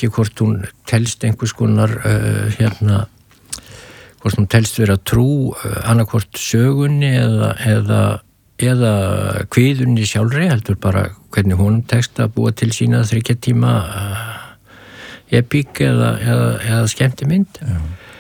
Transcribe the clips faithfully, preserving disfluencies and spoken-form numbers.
ekki hvort hún telst einhvers konar uh, hérna, hvort hún telst vera trú uh, annarkvort sögunni eða, eða, eða kviðunni sjálfri, heldur bara hvernig honum tekst að búa til sína þriggja tíma uh, epík eða, eða, eða skemmtimynd. Já.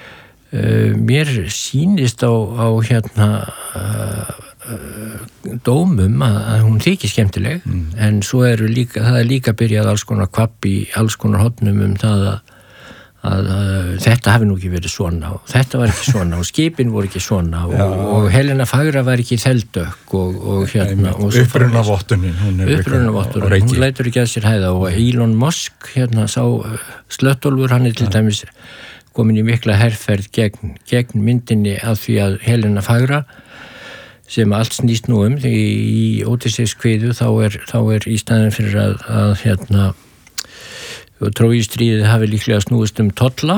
Uh, mér sýnist á, á hérna uh, uh, dómum að, að hún þykir skemmtileg, mm. en svo eru líka, það er líka byrjað alls konar kvapp í alls konar hotnum um það að, að, að þetta hafi nú ekki verið svona og þetta var ekki svona og skipin voru ekki svona og, og Helena Fagra var ekki þeldökk og, og hérna upprunavottunin upprunavottunin, hún lætur ekki að sér hæða og Elon Musk hérna sá Slöttólfur, hann er til ja. dæmis komin í mikla herferð gegn, gegn myndinni af því að Helena Fagra sem allt snýst nú um því í Ódysseifskviðu þá er, þá er í staðin fyrir að, að hérna Trójustríðið hafi líklega snúist um tolla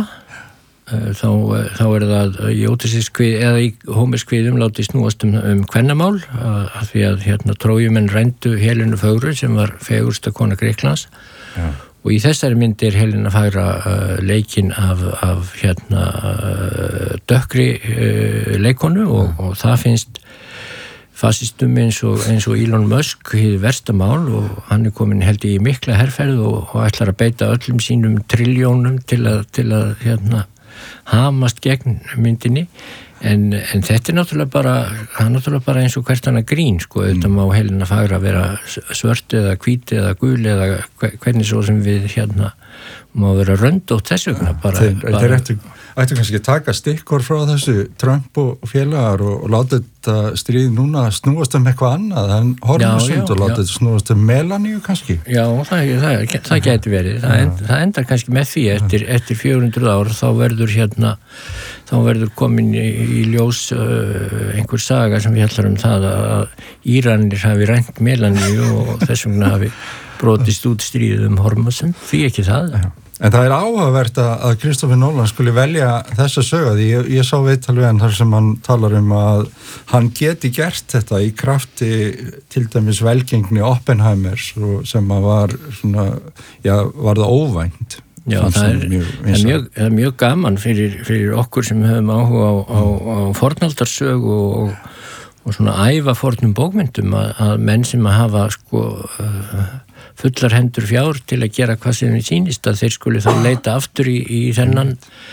þá, þá er það í Ódysseifskviðu eða í Hómerskviðum látið snúast um, um kvennamál af því að hérna, Trójumenn rændu Helenu Fögru sem var fegursta kona Grikklands ja. og í þessari mynd er Helena Fagra uh, leikinn af, af hérna, uh, dökkri uh, leikonu og, ja. og það finnst fasistum eins og, eins og Elon Musk hið versta mál og hann er komin held í mikla herferð og, og ætlar að beita öllum sínum triljónum til að, til að hérna, hamast gegn myndinni en, en þetta er náttúrulega bara, það er náttúrulega bara eins og hvert annað grín sko, auðvitað má Helena Fagra vera svört eða hvít eða gul eða hvernig svo sem við hérna má vera röndótt þess vegna bara, þeir, bara þeir ættu, ættu kannski taka stikkor frá þessu Trump og, og félagar og, og láta þetta stríð núna snúast um eitthvað annað en horfusund og láta þetta snúast um Melaníu kannski. Já, það, það, það, það geti verið. Það, end, það endar kannski með því eftir, eftir fjögur hundruð ár þá verður hérna þá verður komin í, í ljós uh, einhver saga sem við hellar um það að Íranir hafi rænt Melaníu og þess vegna hafi brotist út stríðið um Hormuzsund, því ekki það. Já. En það er áhugavert að Christopher Nolan skuli velja þessa sögu því ég, ég sá viðtal við hann þar sem hann talar um að hann geti gert þetta í krafti til dæmis velgengni Oppenheimers sem að var svona, já, var það óvænt. Já, það er mjög, er mjög, er mjög gaman fyrir, fyrir okkur sem höfum áhuga á, á, á fornaldarsögu og, og svona æfa fornum bókmyndum að, að menn sem að hafa sko uh, fullar hendur fjár til að gera hvað sem við sýnist að þeir skuli þá leita aftur í, í þennan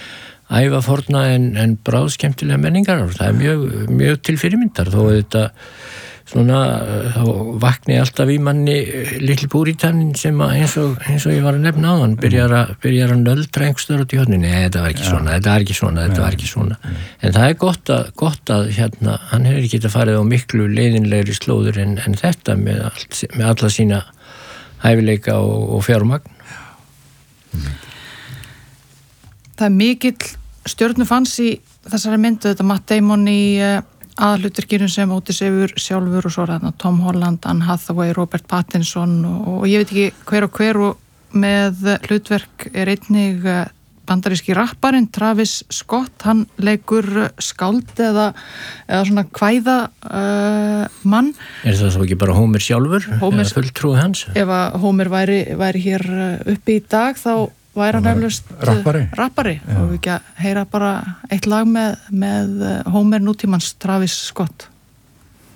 ævaforna en, en bráðskemmtilega menningar og það er mjög, mjög til fyrirmyndar þó þetta svona þá vakni alltaf í manni litli púrítaninn sem að eins og, eins og ég var að nefna á hann byrjar að, byrjar að nöldra einhverstaðar út í hodni nei, þetta var ekki svona, þetta var ekki svona, þetta var ekki svona en það er gott að, gott að hérna, hann hefur ekki getað farið á miklu leiðinlegri slóður en, en þetta með, allt, með alla sína hæfileika og, og fjármagn. Það er mikill stjörnufans í þessari myndu, þetta Matt Damon í uh, aðalhlutverkinu sem Ódysseifur sjálfur og svo er þarna Tom Holland, Anne Hathaway, Robert Pattinson og, og ég veit ekki hver og hver og með hlutverk er einnig uh, bandaríski rapparinn Travis Scott, hann leikur skáld eða, eða svona kvæða uh, mann. Er það svo ekki bara Homer sjálfur? Homer, eða fulltrúi hans? Ef að Homer væri, væri hér uppi í dag þá væri hann eflaust rappari, rappari. og við ekki að heyra bara eitt lag með, með Homer nútímans Travis Scott.